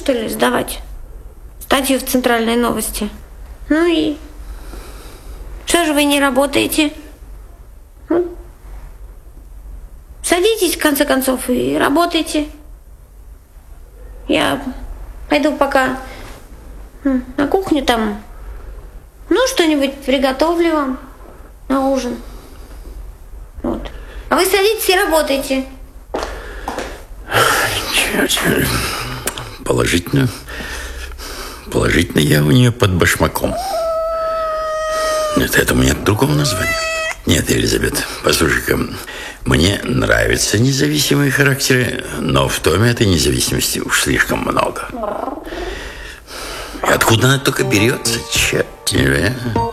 что ли, сдавать статью в центральной новости. Ну и что же вы не работаете? Садитесь, в конце концов, и работайте. Я пойду пока на кухню там, что-нибудь приготовлю вам на ужин. Вот. А вы садитесь и работайте. Положительно я у нее под башмаком. Нет, этому нет другого названия. Нет, Елизавета, послушай-ка, мне нравятся независимые характеры, но в Томе этой независимости уж слишком много. И откуда она только берется, черт.